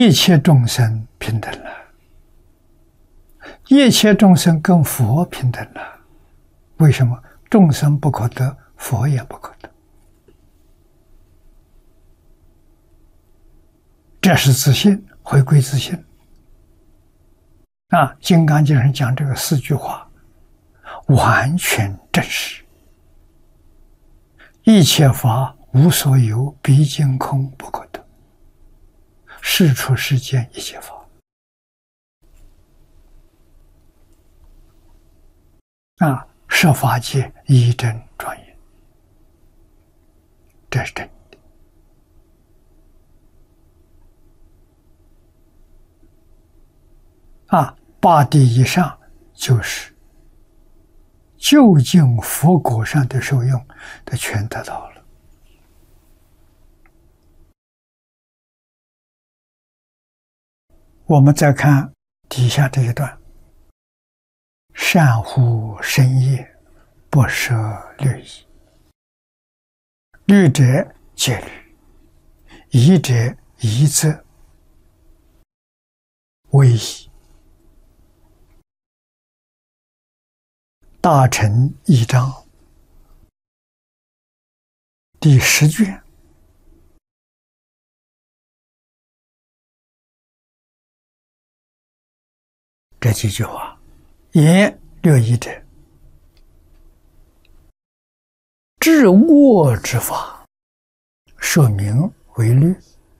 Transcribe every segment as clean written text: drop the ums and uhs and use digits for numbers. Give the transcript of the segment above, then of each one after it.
一切众生平等了，一切众生跟佛平等了。为什么？众生不可得，佛也不可得。这是自信，回归自信。《金刚经》上讲这个4句话，完全正实。一切法无所有，毕竟空不可得。世出世间一切法，设法界一真庄严，这是真的。8地以上就是究竟佛果上的受用的全得到了。我们再看底下这一段：善护身业，不舍律仪。律者戒律，仪者仪则，为仪。大乘义章第10卷，这几句话：言律仪者，治恶之法，说名为律。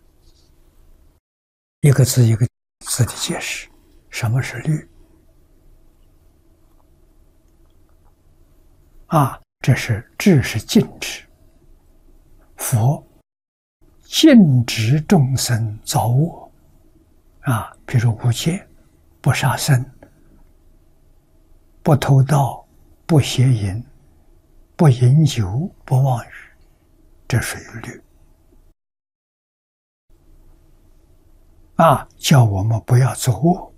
一个字一个字的解释，什么是律？这是治，是禁止。佛禁止众生造恶，比如无戒，不杀生，不偷盗，不邪淫，不饮酒，不妄语，这属于律。叫我们不要作恶。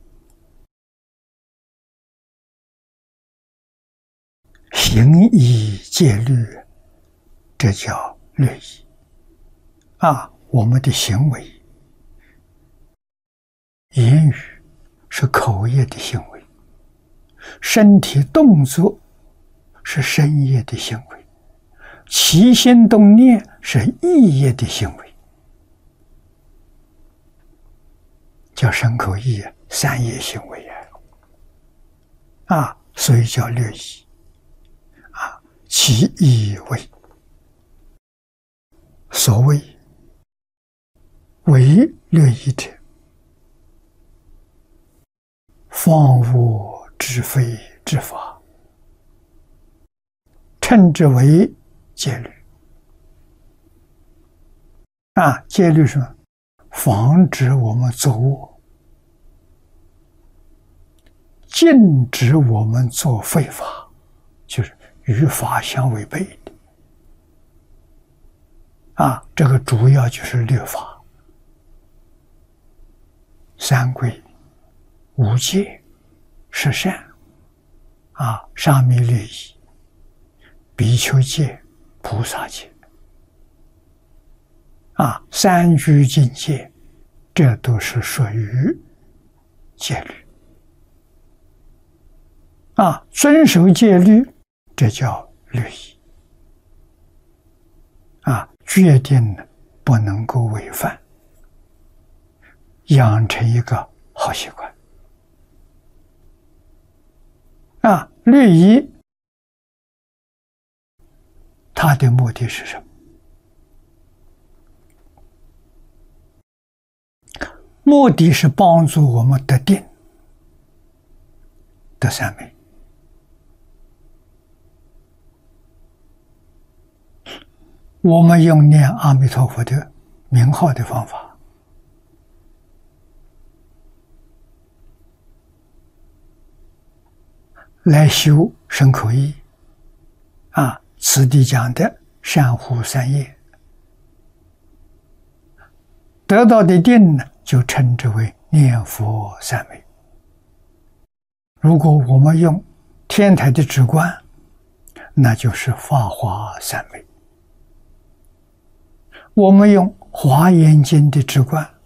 行义戒律，这叫律仪。我们的行为、言语是口业的行为，身体动作是身业的行为，起心动念是意业的行为，叫身口意3业行为所以叫律仪。其意为，所谓为律仪者，放恶之非之法，称之为戒律。戒律是防止我们作恶，禁止我们做非法，就是与法相违背的。这个主要就是律法。三规、五戒、十善，沙弥律仪、比丘戒、菩萨戒，三居境界，这都是属于戒律。遵守戒律，这叫律仪。决定不能够违反，养成一个好习惯。律仪它的目的是什么？目的是帮助我们得定、得三昧。我们用念阿弥陀佛的名号的方法，来修身口意。此地讲的善护3业，得到的定呢，就称之为念佛三昧。如果我们用天台的止观，那就是法华三昧。我们用华严经的止观，